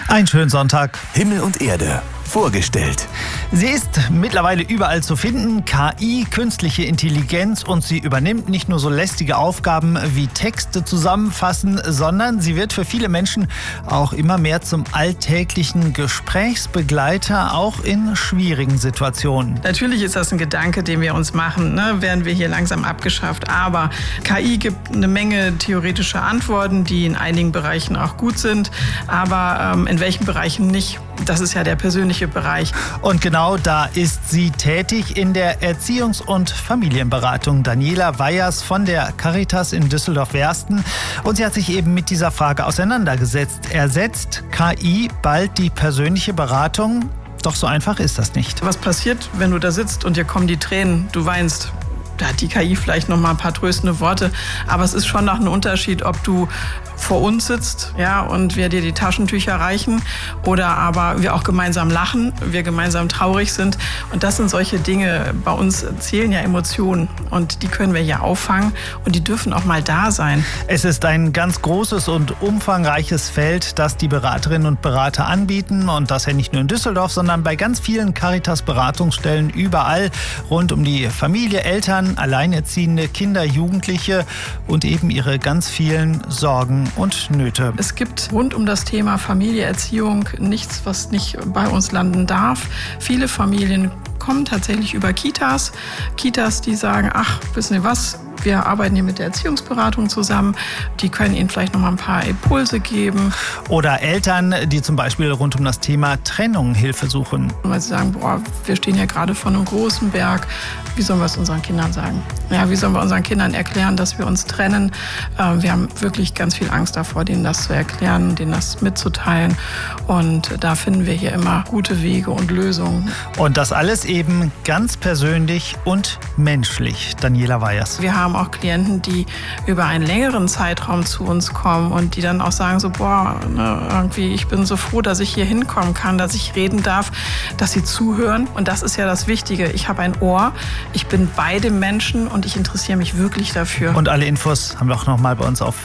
Einen schönen Sonntag. Himmel und Erde. Vorgestellt. Sie ist mittlerweile überall zu finden, KI, künstliche Intelligenz, und sie übernimmt nicht nur so lästige Aufgaben wie Texte zusammenfassen, sondern sie wird für viele Menschen auch immer mehr zum alltäglichen Gesprächsbegleiter, auch in schwierigen Situationen. Natürlich ist das ein Gedanke, den wir uns machen, werden wir hier langsam abgeschafft, aber KI gibt eine Menge theoretischer Antworten, die in einigen Bereichen auch gut sind, aber in welchen Bereichen nicht. Das ist ja der persönliche Bereich. Und genau da ist sie tätig in der Erziehungs- und Familienberatung. Daniela Weyers von der Caritas in Düsseldorf-Wersten. Und sie hat sich eben mit dieser Frage auseinandergesetzt. Ersetzt KI bald die persönliche Beratung? Doch so einfach ist das nicht. Was passiert, wenn du da sitzt und dir kommen die Tränen, du weinst? Da hat die KI vielleicht noch mal ein paar tröstende Worte, aber es ist schon noch ein Unterschied, ob du vor uns sitzt, und wir dir die Taschentücher reichen oder aber wir auch gemeinsam lachen, wir gemeinsam traurig sind. Und das sind solche Dinge. Bei uns zählen ja Emotionen und die können wir ja auffangen und die dürfen auch mal da sein. Es ist ein ganz großes und umfangreiches Feld, das die Beraterinnen und Berater anbieten, und das ja nicht nur in Düsseldorf, sondern bei ganz vielen Caritas-Beratungsstellen überall rund um die Familie, Eltern, Alleinerziehende, Kinder, Jugendliche und eben ihre ganz vielen Sorgen und Nöte. Es gibt rund um das Thema Familie, Erziehung nichts, was nicht bei uns landen darf. Viele Familien kommen tatsächlich über Kitas. Kitas, die sagen, ach, wissen Sie was, wir arbeiten hier mit der Erziehungsberatung zusammen. Die können Ihnen vielleicht noch mal ein paar Impulse geben. Oder Eltern, die zum Beispiel rund um das Thema Trennung Hilfe suchen. Weil sie sagen, wir stehen ja gerade vor einem großen Berg. Wie sollen wir es unseren Kindern sagen? Ja, wie sollen wir unseren Kindern erklären, dass wir uns trennen? Wir haben wirklich ganz viel Angst davor, denen das zu erklären, denen das mitzuteilen. Und da finden wir hier immer gute Wege und Lösungen. Und das alles eben ganz persönlich und menschlich. Daniela Weyers. Wir haben auch Klienten, die über einen längeren Zeitraum zu uns kommen und die dann auch sagen so, irgendwie, ich bin so froh, dass ich hier hinkommen kann, dass ich reden darf, dass sie zuhören. Und das ist ja das Wichtige. Ich habe ein Ohr, ich bin bei dem Menschen und ich interessiere mich wirklich dafür. Und alle Infos haben wir auch noch mal bei uns auf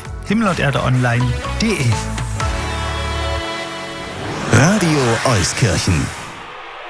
himmelunderdeonline.de. Radio Euskirchen.